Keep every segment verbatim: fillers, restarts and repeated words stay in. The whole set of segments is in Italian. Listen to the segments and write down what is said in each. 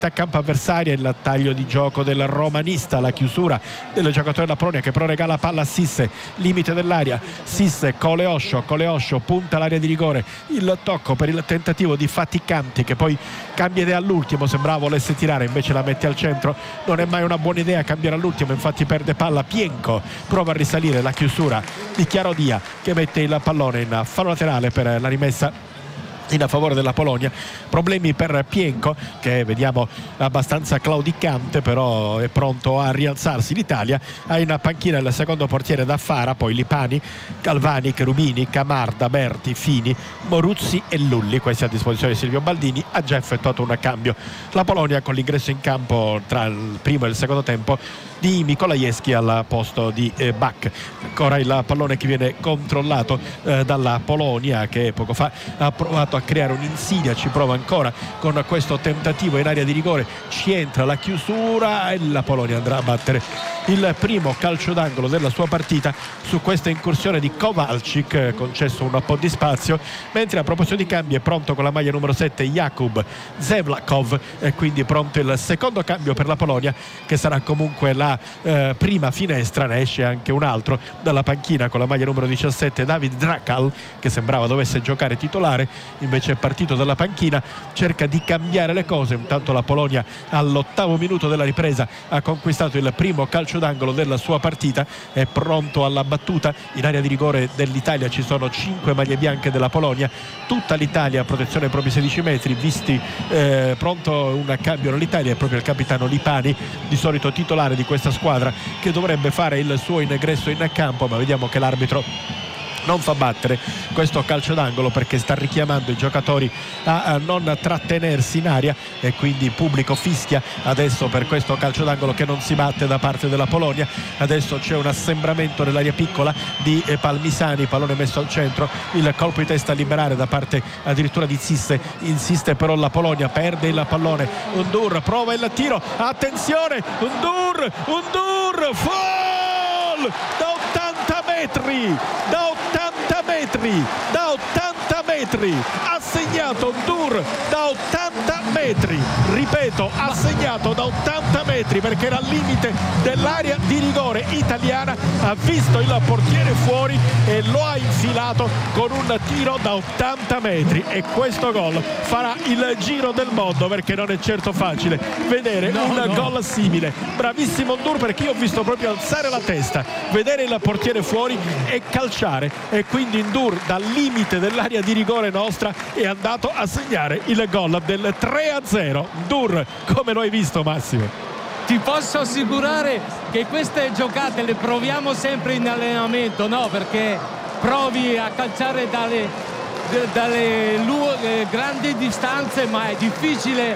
campo avversaria, il taglio di gioco del romanista, la chiusura del giocatore della Polonia che però regala palla a Sisse, limite dell'area, Sisse, Coleoscio, Coleoscio punta l'area di rigore, il tocco per il tentativo di Faticanti che poi cambia idea all'ultimo, sembrava volesse tirare, invece la mette al centro, non è mai una buona idea cambiare all'ultimo, infatti perde palla Pienco, prova a risalire, la chiusura di Chiaro Dia che mette il pallone in fallo laterale per la rimessa in a favore della Polonia. Problemi per Pienco che vediamo abbastanza claudicante, però è pronto a rialzarsi. L'Italia ha in panchina il secondo portiere Daffara, poi Lipani, Galvani, Cherubini, Camarda, Berti, Fini, Moruzzi e Lulli. Questi a disposizione di Silvio Baldini. Ha già effettuato un cambio la Polonia con l'ingresso in campo tra il primo e il secondo tempo di Mikolajewski al posto di eh, Bach. Ancora il pallone che viene controllato eh, dalla Polonia, che poco fa ha provato a creare un'insidia, ci prova ancora con questo tentativo in area di rigore, ci entra la chiusura e la Polonia andrà a battere il primo calcio d'angolo della sua partita su questa incursione di Kowalczyk, concesso un po' di spazio, mentre a proposito di cambi è pronto con la maglia numero sette Jakub Zevlakov e quindi pronto il secondo cambio per la Polonia, che sarà comunque la eh, prima finestra. Ne esce anche un altro dalla panchina con la maglia numero diciassette David Drakal, che sembrava dovesse giocare titolare, invece è partito dalla panchina, cerca di cambiare le cose. Intanto la Polonia all'ottavo minuto della ripresa ha conquistato il primo calcio d'angolo della sua partita, è pronto alla battuta in area di rigore dell'Italia. Ci sono cinque maglie bianche della Polonia, tutta l'Italia a protezione ai propri sedici metri, visti eh, pronto un cambio nell'Italia è proprio il capitano Lipani, di solito titolare di questa squadra, che dovrebbe fare il suo ingresso in campo, ma vediamo che l'arbitro non fa battere questo calcio d'angolo perché sta richiamando i giocatori a, a non trattenersi in aria, e quindi il pubblico fischia adesso per questo calcio d'angolo che non si batte da parte della Polonia. Adesso c'è un assembramento nell'area piccola di eh, Palmisani, pallone messo al centro, il colpo di testa a liberare da parte addirittura di Sisse, insiste però la Polonia, perde il pallone, Undur prova il tiro, attenzione, Undur, Undur, fall da ottanta metri, da ottanta metri, da ottanta metri, ha segnato Undur da ottanta metri, ripeto, ha segnato da ottanta metri perché era al limite dell'area di rigore italiana, ha visto il portiere fuori e lo ha infilato con un tiro da ottanta metri, e questo gol farà il giro del mondo perché non è certo facile vedere no, un no. gol simile. Bravissimo Undur, perché io ho visto proprio alzare la testa, vedere il portiere fuori e calciare, e quindi Undur dal limite dell'area di rigore nostra è andato a segnare il gol del tre a zero. Undur, come lo hai visto, Massimo? Ti posso assicurare che queste giocate le proviamo sempre in allenamento, no? Perché provi a calciare dalle, dalle eh, grandi distanze, ma è difficile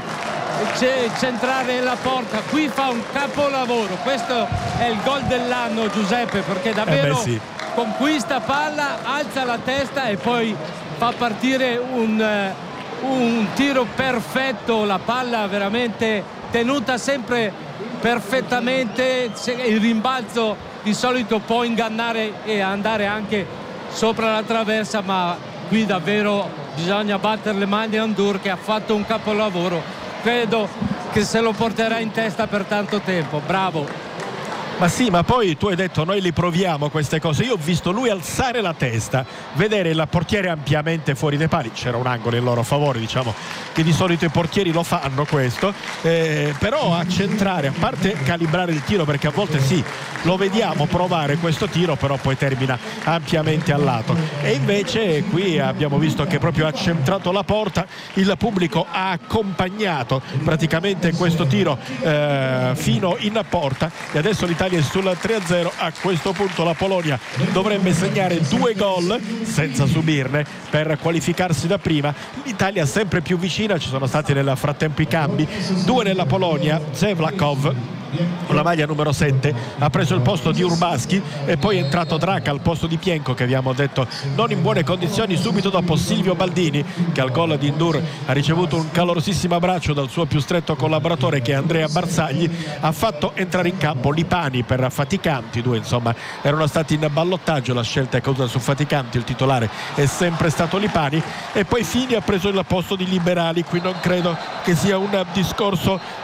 centrare la porta. Qui fa un capolavoro, questo è il gol dell'anno, Giuseppe, perché davvero eh beh, sì. conquista palla, alza la testa e poi fa partire un, un tiro perfetto, la palla veramente tenuta sempre perfettamente, il rimbalzo di solito può ingannare e andare anche sopra la traversa, ma qui davvero bisogna battere le mani a Undur, che ha fatto un capolavoro, credo che se lo porterà in testa per tanto tempo. Bravo. Ma sì, ma poi tu hai detto noi li proviamo queste cose, io ho visto lui alzare la testa, vedere il portiere ampiamente fuori dai pali, c'era un angolo in loro favore, diciamo che di solito i portieri lo fanno questo, eh, però a centrare, a parte calibrare il tiro, perché a volte sì, lo vediamo provare questo tiro, però poi termina ampiamente al lato, e invece qui abbiamo visto che proprio ha centrato la porta, il pubblico ha accompagnato praticamente questo tiro eh, fino in porta, e adesso l'Italia è sul tre a zero. A questo punto la Polonia dovrebbe segnare due gol senza subirne per qualificarsi da prima. L'Italia sempre più vicina, ci sono stati nel frattempo i cambi, due nella Polonia, Zevlakov con la maglia numero sette, ha preso il posto di Urbaschi e poi è entrato Drac al posto di Pienco, che abbiamo detto non in buone condizioni, subito dopo Silvio Baldini, che al gol di Ndour ha ricevuto un calorosissimo abbraccio dal suo più stretto collaboratore, che è Andrea Barzagli. Ha fatto entrare in campo Lipani per Faticanti, due insomma erano stati in ballottaggio, la scelta è caduta su Faticanti, il titolare è sempre stato Lipani, e poi Fini ha preso il posto di Liberali. Qui non credo che sia un discorso